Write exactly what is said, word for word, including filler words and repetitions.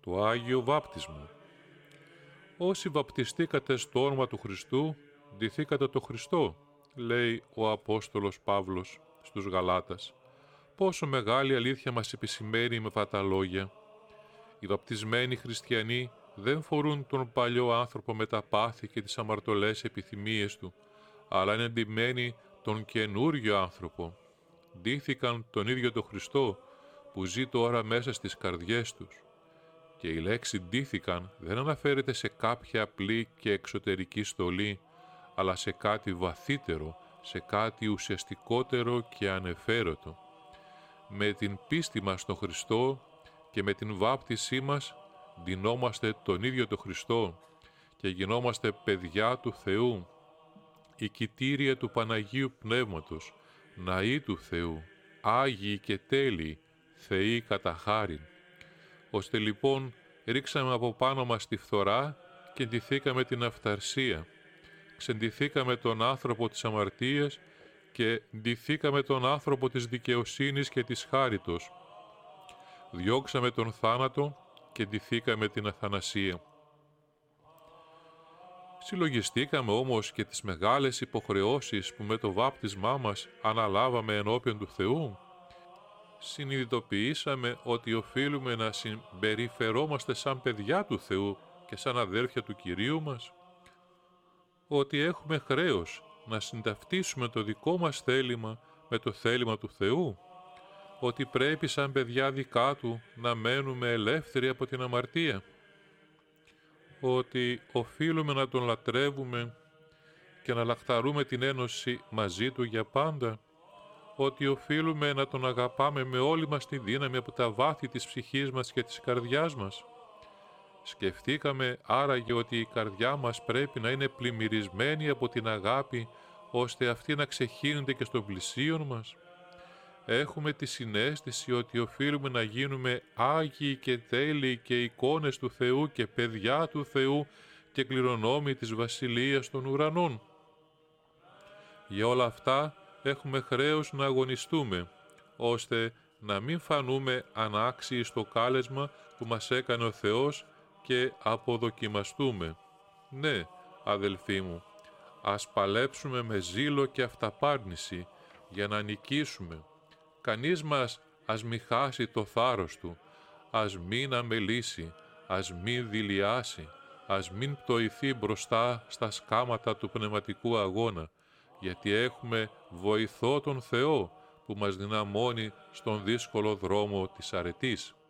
Το Άγιο Βάπτισμα. Όσοι βαπτιστήκατε στο όνομα του Χριστού, ντυθήκατε το Χριστό, λέει ο Απόστολος Παύλος στους Γαλάτας. Πόσο μεγάλη αλήθεια μας επισημαίνει με αυτά τα λόγια. Οι βαπτισμένοι χριστιανοί δεν φορούν τον παλιό άνθρωπο με τα πάθη και τις αμαρτωλές επιθυμίες του, αλλά είναι ντυμένοι τον καινούριο άνθρωπο. Ντύθηκαν τον ίδιο τον Χριστό που ζει τώρα μέσα στις καρδιές τους. Και η λέξη ντύθηκαν δεν αναφέρεται σε κάποια απλή και εξωτερική στολή, αλλά σε κάτι βαθύτερο, σε κάτι ουσιαστικότερο και ανεφέρετο. Με την πίστη μας στον Χριστό και με την βάπτισή μας ντυνόμαστε τον ίδιο τον Χριστό και γινόμαστε παιδιά του Θεού, οικητήρια του Παναγίου Πνεύματος, ναοί του Θεού, Άγιοι και τέλειοι, Θεοί κατά χάριν. Ώστε λοιπόν ρίξαμε από πάνω μας τη φθορά και ντυθήκαμε την αυθαρσία. Ξεντυθήκαμε τον άνθρωπο της αμαρτίας και ντυθήκαμε τον άνθρωπο της δικαιοσύνης και της χάριτος. Διώξαμε τον θάνατο και ντυθήκαμε την αθανασία. Συλλογιστήκαμε όμως και τις μεγάλες υποχρεώσεις που με το βάπτισμά μας αναλάβαμε ενώπιον του Θεού. Συνειδητοποιήσαμε ότι οφείλουμε να συμπεριφερόμαστε σαν παιδιά του Θεού και σαν αδέρφια του Κυρίου μας. Ότι έχουμε χρέος να συνταυτίσουμε το δικό μας θέλημα με το θέλημα του Θεού. Ότι πρέπει σαν παιδιά δικά Του να μένουμε ελεύθεροι από την αμαρτία. Ότι οφείλουμε να Τον λατρεύουμε και να λαχταρούμε την ένωση μαζί Του για πάντα. Ότι οφείλουμε να Τον αγαπάμε με όλη μας τη δύναμη από τα βάθη της ψυχής μας και της καρδιάς μας. Σκεφτήκαμε άραγε ότι η καρδιά μας πρέπει να είναι πλημμυρισμένη από την αγάπη, ώστε αυτή να ξεχύνεται και στον πλησίον μας. Έχουμε τη συναίσθηση ότι οφείλουμε να γίνουμε άγιοι και τέλειοι και εικόνες του Θεού και παιδιά του Θεού και κληρονόμοι της Βασιλείας των Ουρανών. Για όλα αυτά έχουμε χρέος να αγωνιστούμε, ώστε να μην φανούμε ανάξιοι στο κάλεσμα που μας έκανε ο Θεός και αποδοκιμαστούμε. Ναι, αδελφοί μου, ας παλέψουμε με ζήλο και αυταπάρνηση για να νικήσουμε. Κανείς μας ας μη χάσει το θάρρος του, ας μην αμελήσει, ας μην δειλιάσει, ας μην πτωηθεί μπροστά στα σκάματα του πνευματικού αγώνα, γιατί έχουμε βοηθό τον Θεό που μας δυναμώνει στον δύσκολο δρόμο της αρετής.